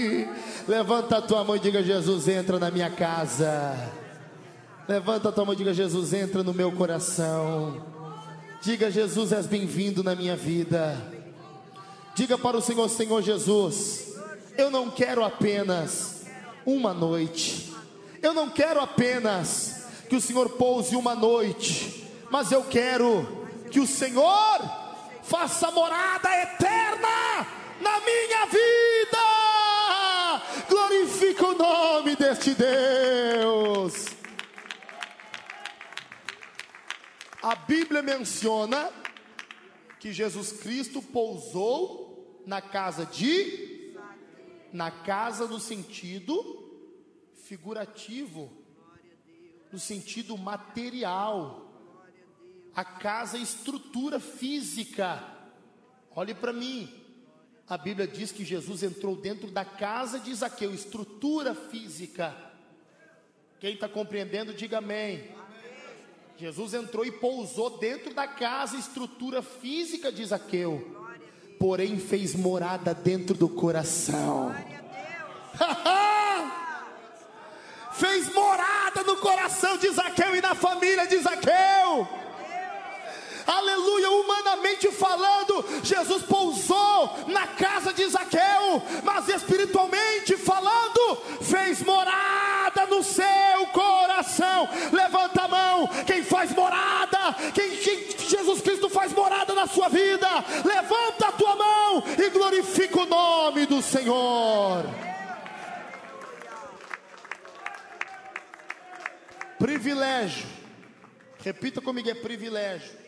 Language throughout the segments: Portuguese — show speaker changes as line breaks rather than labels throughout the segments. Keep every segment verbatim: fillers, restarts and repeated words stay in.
Levanta a tua mão e diga: Jesus, entra na minha casa. Levanta a tua mão e diga: Jesus, entra no meu coração. Diga: Jesus, és bem-vindo na minha vida. Diga para o Senhor: Senhor Jesus, eu não quero apenas uma noite, eu não quero apenas que o Senhor pouse uma noite, mas eu quero que o Senhor faça morada eterna na minha vida. Glorifica o nome deste Deus. A Bíblia menciona que Jesus Cristo pousou na casa de, na casa no sentido figurativo, no sentido material. A casa é estrutura física. Olhe para mim. A Bíblia diz que Jesus entrou dentro da casa de Zaqueu, estrutura física. Quem está compreendendo, diga amém. Amém. Jesus entrou e pousou dentro da casa, estrutura física de Zaqueu, porém fez morada dentro do coração. Fez morada no coração de Zaqueu e na família de Zaqueu. Aleluia. Humanamente falando, Jesus pousou na casa de Zaqueu, mas espiritualmente falando, fez morada no seu coração. Levanta a mão quem faz morada, quem, quem Jesus Cristo faz morada na sua vida. Levanta a tua mão e glorifica o nome do Senhor. Privilégio, repita comigo, é privilégio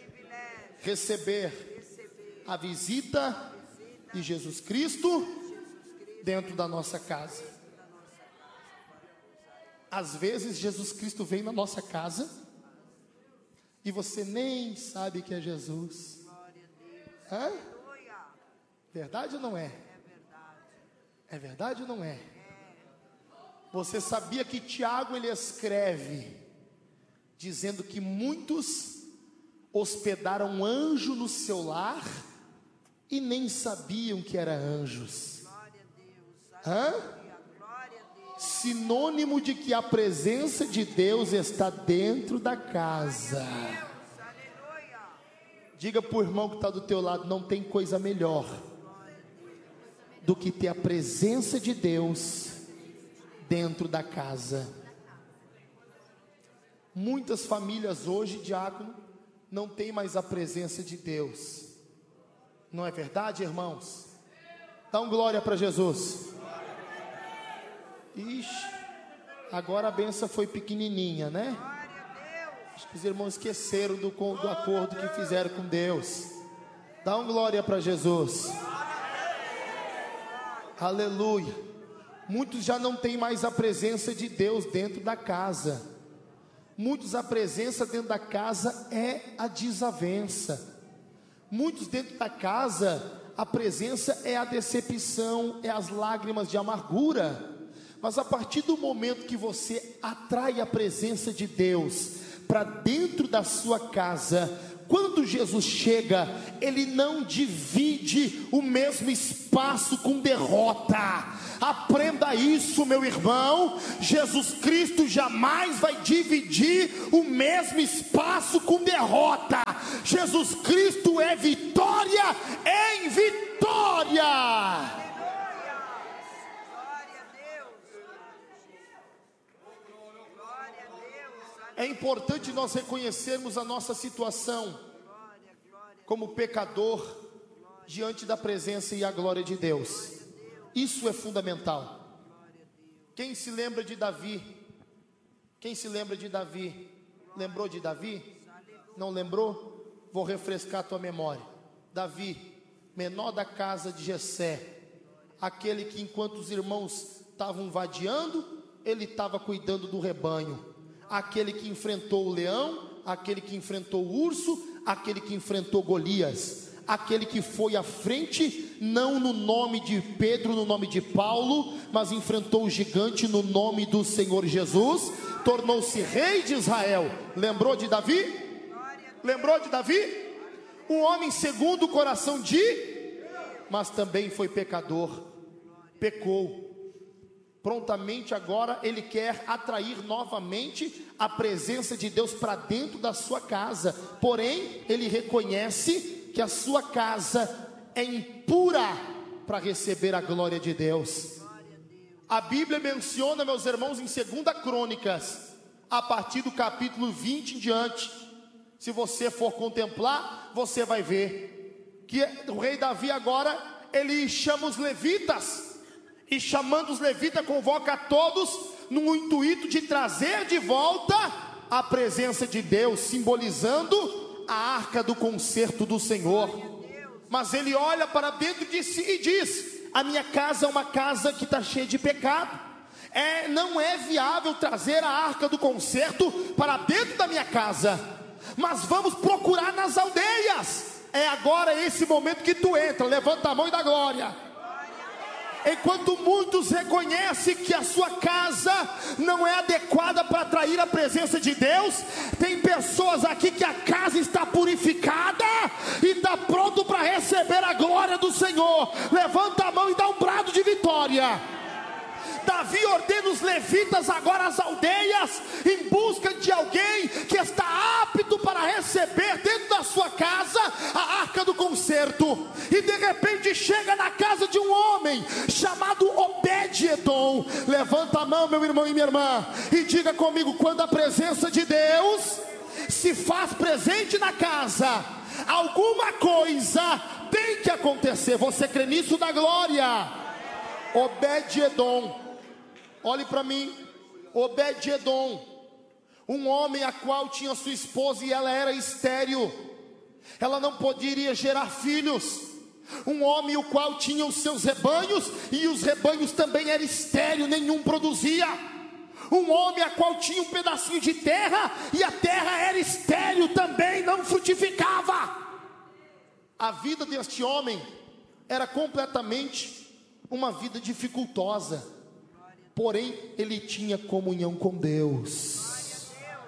receber a visita de Jesus Cristo dentro da nossa casa. Às vezes Jesus Cristo vem na nossa casa e você nem sabe que é Jesus. Hã? Verdade ou não é? É verdade ou não é? Você sabia que Tiago ele escreve dizendo que muitos hospedaram um anjo no seu lar e nem sabiam que eram anjos. Hã? Sinônimo de que a presença de Deus está dentro da casa. Diga para o irmão que está do teu lado: não tem coisa melhor do que ter a presença de Deus dentro da casa. Muitas famílias hoje, diácono, não tem mais a presença de Deus. Não é verdade, irmãos? Dá um glória para Jesus. Ixi, agora a benção foi pequenininha, né? Acho que os irmãos esqueceram do, do acordo que fizeram com Deus. Dá um glória para Jesus. Aleluia. Muitos já não têm mais a presença de Deus dentro da casa. Muitos, a presença dentro da casa é a desavença. Muitos dentro da casa, a presença é a decepção, é as lágrimas de amargura. Mas a partir do momento que você atrai a presença de Deus para dentro da sua casa, quando Jesus chega, Ele não divide o mesmo espaço com derrota. Aprenda isso, meu irmão. Jesus Cristo jamais vai dividir o mesmo espaço com derrota. Jesus Cristo é vitória em vitória. É importante nós reconhecermos a nossa situação como pecador diante da presença e a glória de Deus. Isso é fundamental. Quem se lembra de Davi? Quem se lembra de Davi? Lembrou de Davi? Não lembrou? Vou refrescar a tua memória. Davi, menor da casa de Jessé, aquele que enquanto os irmãos estavam vadiando, ele estava cuidando do rebanho. Aquele que enfrentou o leão, aquele que enfrentou o urso, aquele que enfrentou Golias, aquele que foi à frente, não no nome de Pedro, no nome de Paulo, mas enfrentou o gigante no nome do Senhor Jesus, tornou-se rei de Israel. Lembrou de Davi? Lembrou de Davi? Um homem segundo o coração de, mas também foi pecador, pecou. prontamente agora ele quer atrair novamente a presença de Deus para dentro da sua casa. Porém, ele reconhece que a sua casa é impura para receber a glória de Deus. A Bíblia menciona, meus irmãos, em segunda Crônicas, a partir do capítulo vinte em diante, se você for contemplar, você vai ver que o rei Davi agora, ele chama os levitas, e chamando os levitas, convoca a todos, no intuito de trazer de volta a presença de Deus, simbolizando a arca do concerto do Senhor. Mas ele olha para dentro de si e diz: a minha casa é uma casa que está cheia de pecado. É, não é viável trazer a arca do concerto para dentro da minha casa, mas vamos procurar nas aldeias. É agora esse momento que tu entra, levanta a mão e dá glória. Enquanto muitos reconhecem que a sua casa não é adequada para atrair a presença de Deus, tem pessoas aqui que a casa está purificada e está pronto para receber a glória do Senhor. Levanta a mão e dá um brado de vitória. Davi ordena os levitas agora às aldeias, em busca de alguém que está apto para receber dentro da sua casa a arca do concerto. E de repente chega na casa de um homem chamado Obed-edom. Levanta a mão, meu irmão e minha irmã, e diga comigo: quando a presença de Deus se faz presente na casa, alguma coisa tem que acontecer. Você crê nisso? Da glória. Obed-edom, olhe para mim. Obed-edom, um homem a qual tinha sua esposa e ela era estéril, ela não poderia gerar filhos. Um homem o qual tinha os seus rebanhos e os rebanhos também eram estéreis, nenhum produzia. Um homem a qual tinha um pedacinho de terra e a terra era estéril, também não frutificava. A vida deste homem era completamente uma vida dificultosa, porém ele tinha comunhão com Deus.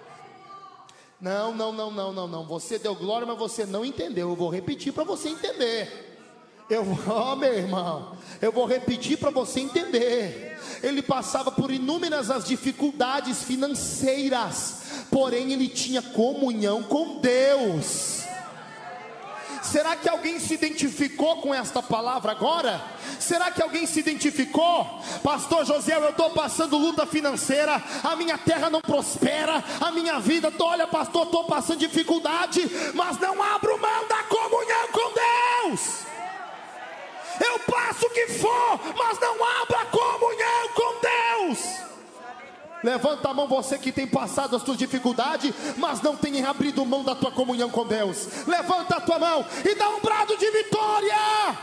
Não, não, não, não, não, não. Você deu glória, mas você não entendeu. Eu vou repetir para você entender. Eu, oh, meu irmão, eu vou repetir para você entender. Ele passava por inúmeras as dificuldades financeiras, porém ele tinha comunhão com Deus. Será que alguém se identificou com esta palavra agora? Será que alguém se identificou? Pastor José, eu estou passando luta financeira, a minha terra não prospera, a minha vida, olha pastor, estou passando dificuldade, mas não abro mão da comunhão com Deus. Eu passo o que for, mas não abro a comunhão com Deus. Levanta a mão, você que tem passado as suas dificuldades, mas não tem abrido mão da tua comunhão com Deus. Levanta a tua mão e dá um brado de vitória.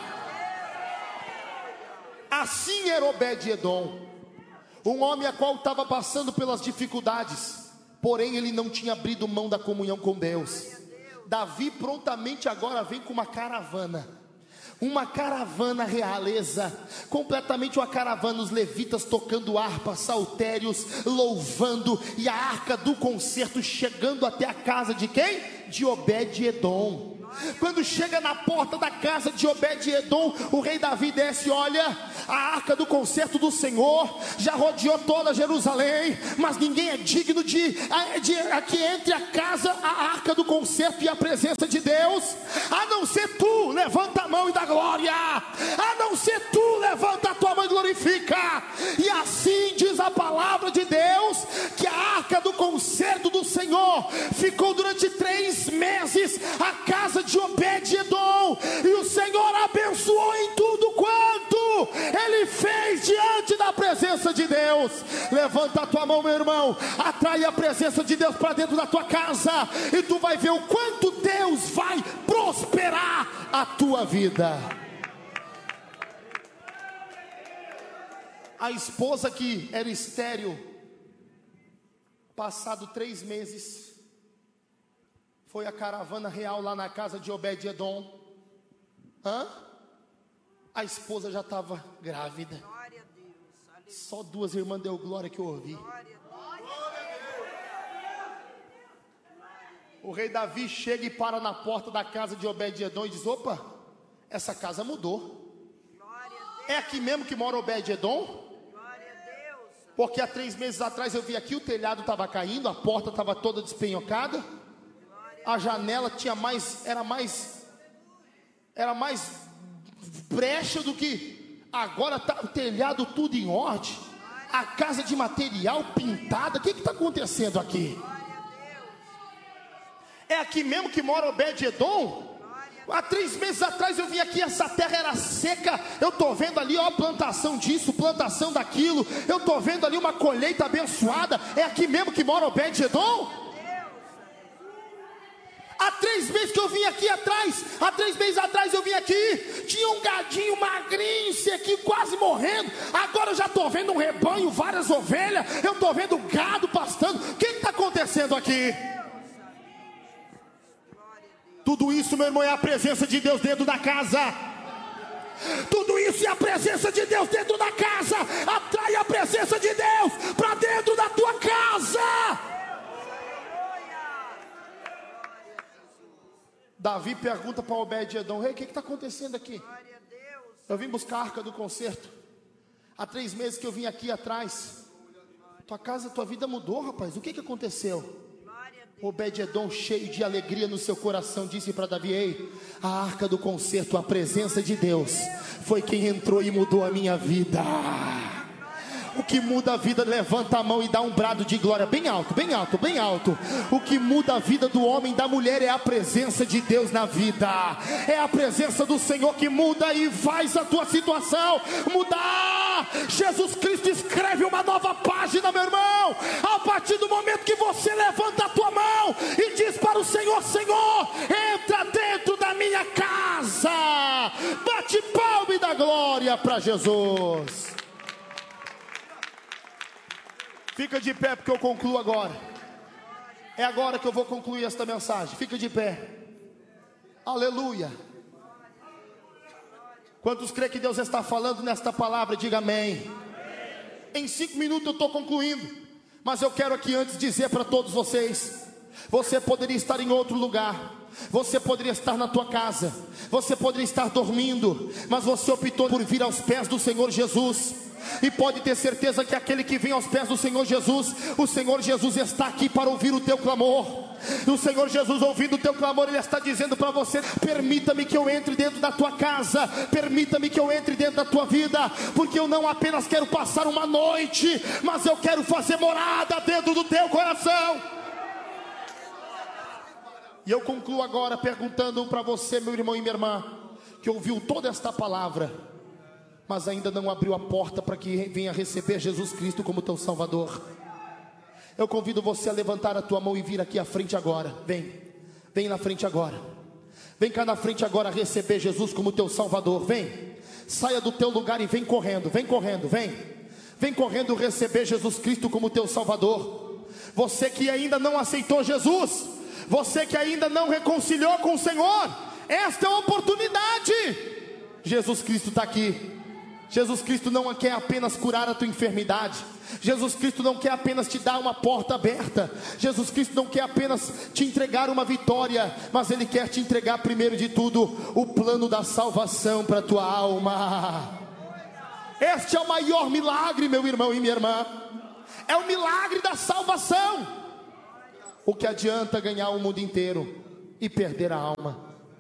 Assim era Obed-edom, um homem a qual estava passando pelas dificuldades, porém ele não tinha abrido mão da comunhão com Deus. Davi prontamente agora vem com uma caravana, uma caravana realeza, completamente uma caravana, os levitas tocando harpa, saltérios, louvando, e a arca do concerto chegando até a casa de quem? De Obed-edom. Quando chega na porta da casa de Obed-edom, o rei Davi desce, olha, a arca do concerto do Senhor já rodeou toda Jerusalém, mas ninguém é digno de, de, de que entre a casa a arca do concerto e a presença de Deus, a não ser tu. Levanta a mão e dá glória. A não ser tu, levanta a tua mão e glorifica. E assim diz a palavra de Deus, que a arca do concerto do Senhor ficou durante três meses a casa de Obed-edom, e o Senhor abençoou em tudo quanto ele fez diante da presença de Deus. Levanta a tua mão, meu irmão, atrai a presença de Deus para dentro da tua casa, e tu vai ver o quanto Deus vai prosperar a tua vida. A esposa que era estéril, passado três meses, foi a caravana real lá na casa de Obed-edom. Hã? A esposa já estava grávida. Só duas irmãs deu glória que eu ouvi. O rei Davi chega e para na porta da casa de Obed-edom e diz: opa, essa casa mudou. É aqui mesmo que mora Obed-edom? Porque há três meses atrás eu vi aqui, o telhado estava caindo, a porta estava toda despenhocada, a janela tinha mais, era mais, era mais brecha do que, agora está o telhado tudo em ordem, a casa de material pintada. O que está acontecendo aqui? É aqui mesmo que mora Obed-Edom? Há três meses atrás eu vim aqui, essa terra era seca. Eu estou vendo ali, ó, plantação disso, plantação daquilo. Eu estou vendo ali uma colheita abençoada. É aqui mesmo que mora Obed-Edom? Há três meses que eu vim aqui atrás, há três meses atrás eu vim aqui, tinha um gadinho magrinho, aqui quase morrendo. Agora eu já estou vendo um rebanho, várias ovelhas. Eu estou vendo gado pastando. O que está acontecendo aqui? Tudo isso, meu irmão, é a presença de Deus dentro da casa. Tudo isso é a presença de Deus dentro da casa. Atrai a presença de Deus para dentro da tua casa. Davi pergunta para Obed-Edom: rei, o que está acontecendo aqui? Eu vim buscar a arca do concerto. Há três meses que eu vim aqui atrás. Tua casa, tua vida mudou, rapaz. O que, que aconteceu? Obed-Edom, cheio de alegria no seu coração, disse para Davi: ei, a arca do concerto, a presença de Deus, foi quem entrou e mudou a minha vida. O que muda a vida, levanta a mão e dá um brado de glória, bem alto, bem alto, bem alto. O que muda a vida do homem e da mulher é a presença de Deus na vida. É a presença do Senhor que muda e faz a tua situação mudar. Jesus Cristo escreve uma nova página, meu irmão, a partir do momento que você levanta a tua mão e diz para o Senhor: Senhor, entra dentro da minha casa. Bate palma e dá glória para Jesus. Fica de pé, porque eu concluo agora. É agora que eu vou concluir esta mensagem. Fica de pé. Aleluia. Quantos crê que Deus está falando nesta palavra? Diga amém. Em cinco minutos eu estou concluindo, mas eu quero aqui antes dizer para todos vocês: você poderia estar em outro lugar, você poderia estar na tua casa, você poderia estar dormindo, mas você optou por vir aos pés do Senhor Jesus. E pode ter certeza que aquele que vem aos pés do Senhor Jesus, o Senhor Jesus está aqui para ouvir o teu clamor. E o Senhor Jesus, ouvindo o teu clamor, Ele está dizendo para você: permita-me que eu entre dentro da tua casa, permita-me que eu entre dentro da tua vida, porque eu não apenas quero passar uma noite, mas eu quero fazer morada dentro do teu coração. E eu concluo agora perguntando para você, meu irmão e minha irmã, que ouviu toda esta palavra, mas ainda não abriu a porta para que venha receber Jesus Cristo como teu Salvador. Eu convido você a levantar a tua mão e vir aqui à frente agora. Vem, vem na frente agora. Vem cá na frente agora receber Jesus como teu Salvador. Vem, saia do teu lugar e vem correndo, vem correndo, vem. Vem correndo receber Jesus Cristo como teu Salvador. Você que ainda não aceitou Jesus, você que ainda não reconciliou com o Senhor, esta é a oportunidade. Jesus Cristo está aqui. Jesus Cristo não quer apenas curar a tua enfermidade. Jesus Cristo não quer apenas te dar uma porta aberta. Jesus Cristo não quer apenas te entregar uma vitória, mas Ele quer te entregar primeiro de tudo o plano da salvação para a tua alma. Este é o maior milagre, meu irmão e minha irmã. É o milagre da salvação. O que adianta ganhar o mundo inteiro e perder a alma?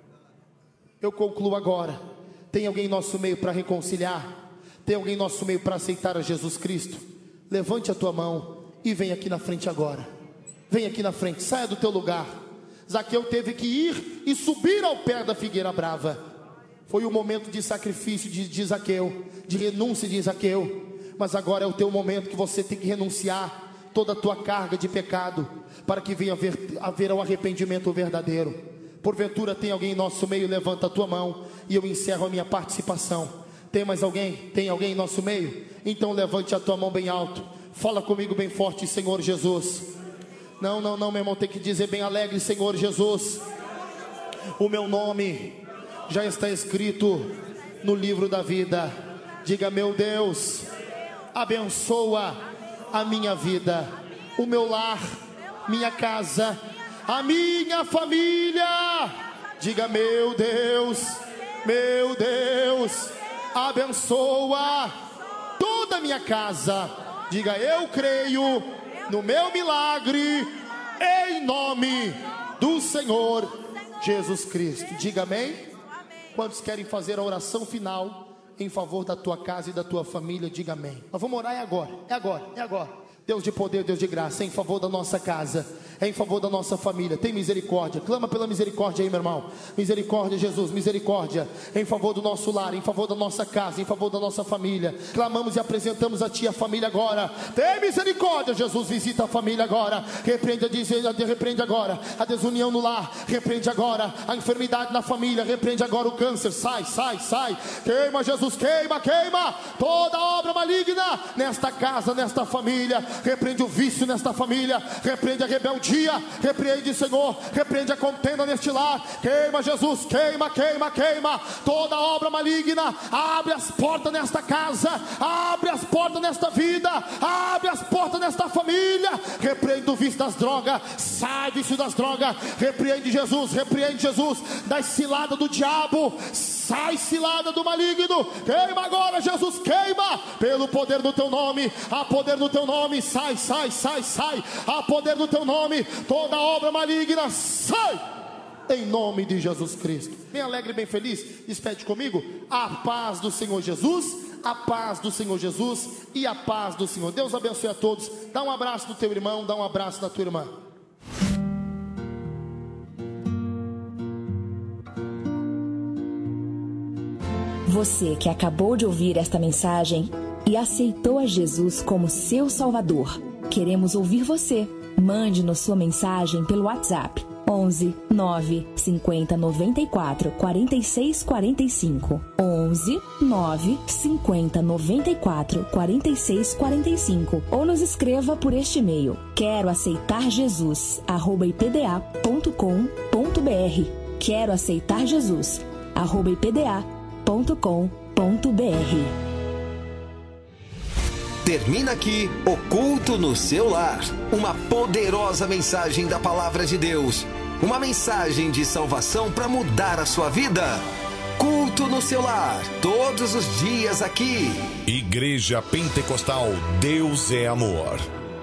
Eu concluo agora. Tem alguém em nosso meio para reconciliar? Tem alguém em nosso meio para aceitar a Jesus Cristo? Levante a tua mão e vem aqui na frente agora. Vem aqui na frente, saia do teu lugar. Zaqueu teve que ir e subir ao pé da figueira brava. Foi o momento de sacrifício de, de Zaqueu, de renúncia de Zaqueu. Mas agora é o teu momento que você tem que renunciar toda a tua carga de pecado, para que venha haver, haver um arrependimento verdadeiro. Porventura tem alguém em nosso meio? Levanta a tua mão e eu encerro a minha participação. Tem mais alguém? Tem alguém em nosso meio? Então levante a tua mão bem alto. Fala comigo bem forte: Senhor Jesus. Não, não, não, meu irmão, tem que dizer bem alegre: Senhor Jesus, o meu nome já está escrito no livro da vida. Diga: meu Deus, abençoa a minha vida, o meu lar, minha casa, a minha família. Diga: meu Deus, meu Deus, abençoa toda a minha casa Diga: eu creio no meu milagre, em nome do Senhor Jesus Cristo. Diga amém. Quantos querem fazer a oração final em favor da tua casa e da tua família? Diga amém. Nós vamos orar, é agora, é agora, é agora. Deus de poder, Deus de graça, em favor da nossa casa, em favor da nossa família, tem misericórdia. Clama pela misericórdia aí, meu irmão. Misericórdia, Jesus, misericórdia em favor do nosso lar, em favor da nossa casa, em favor da nossa família. Clamamos e apresentamos a ti a família agora. Tem misericórdia, Jesus, visita a família agora. Repreende a, repreende agora a desunião no lar, repreende agora a enfermidade na família, repreende agora o câncer. Sai, sai, sai. Queima, Jesus, queima, queima toda obra maligna nesta casa, nesta família. Repreende o vício nesta família, repreende a rebeldia, repreende, Senhor, repreende a contenda neste lar. Queima, Jesus, queima, queima, queima toda obra maligna. Abre as portas nesta casa, abre as portas nesta vida, abre as portas nesta família. Repreende o vício das drogas, sai vício das drogas. Repreende, Jesus, repreende, Jesus, das ciladas do diabo. Sai cilada do maligno. Queima agora, Jesus, queima pelo poder do teu nome. Há poder no teu nome. Sai, sai, sai, sai. Há poder no teu nome. Toda obra maligna, sai em nome de Jesus Cristo. Bem alegre, bem feliz. Despede comigo. A paz do Senhor Jesus, a paz do Senhor Jesus e a paz do Senhor. Deus abençoe a todos. Dá um abraço no teu irmão, dá um abraço na tua irmã.
Você que acabou de ouvir esta mensagem e aceitou a Jesus como seu Salvador, queremos ouvir você. Mande-nos sua mensagem pelo WhatsApp onze, nove, cinquenta, noventa e quatro, quarenta e seis, quarenta e cinco. onze, nove, cinquenta, noventa e quatro, quarenta e seis, quarenta e cinco. Ou nos escreva por este e-mail: quero aceitar Jesus, arroba ipda ponto com ponto br. Quero aceitar Jesus, arroba ipda ponto com ponto br.
Termina aqui o Culto no Seu Lar. Uma poderosa mensagem da Palavra de Deus. Uma mensagem de salvação para mudar a sua vida. Culto no Seu Lar, todos os dias aqui.
Igreja Pentecostal Deus é Amor.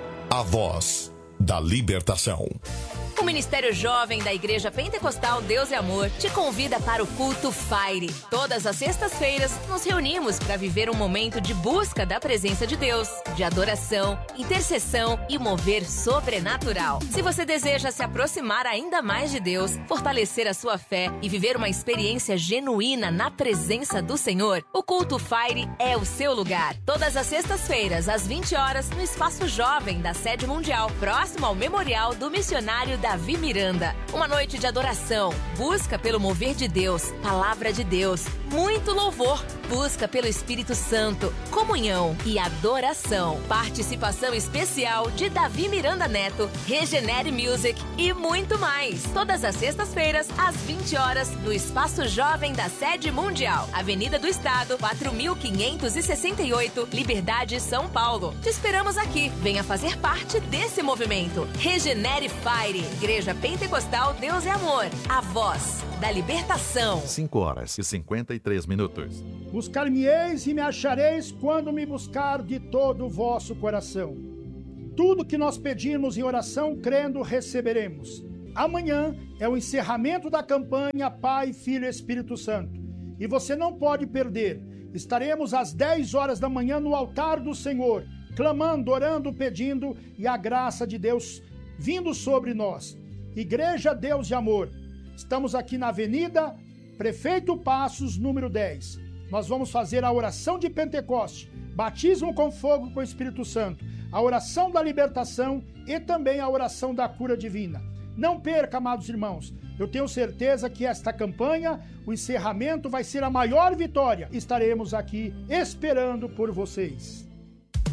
A voz da libertação.
O Ministério Jovem da Igreja Pentecostal Deus é Amor te convida para o Culto Fire. Todas as sextas-feiras nos reunimos para viver um momento de busca da presença de Deus, de adoração, intercessão e mover sobrenatural. Se você deseja se aproximar ainda mais de Deus, fortalecer a sua fé e viver uma experiência genuína na presença do Senhor, o Culto Fire é o seu lugar. Todas as sextas-feiras, às vinte horas, no Espaço Jovem da Sede Mundial, próximo ao Memorial do Missionário da Davi Miranda. Uma noite de adoração, busca pelo mover de Deus, palavra de Deus, muito louvor, busca pelo Espírito Santo, comunhão e adoração. Participação especial de Davi Miranda Neto, Regenere Music e muito mais. Todas as sextas-feiras, às vinte horas, no Espaço Jovem da Sede Mundial, Avenida do Estado, quatro mil quinhentos e sessenta e oito, Liberdade, São Paulo. Te esperamos aqui. Venha fazer parte desse movimento. Regenere Fire. Igreja Pentecostal Deus é Amor, a voz da libertação.
cinco horas e cinquenta e três minutos.
Buscar-me-eis e me achareis quando me buscar de todo o vosso coração. Tudo que nós pedirmos em oração, crendo, receberemos. Amanhã é o encerramento da campanha Pai, Filho e Espírito Santo. E você não pode perder. Estaremos às dez horas da manhã no altar do Senhor, clamando, orando, pedindo e a graça de Deus vindo sobre nós. Igreja Deus de Amor. Estamos aqui na Avenida Prefeito Passos, número dez. Nós vamos fazer a oração de Pentecoste, batismo com fogo com o Espírito Santo, a oração da libertação e também a oração da cura divina. Não perca, amados irmãos. Eu tenho certeza que esta campanha, o encerramento vai ser a maior vitória. Estaremos aqui esperando por vocês.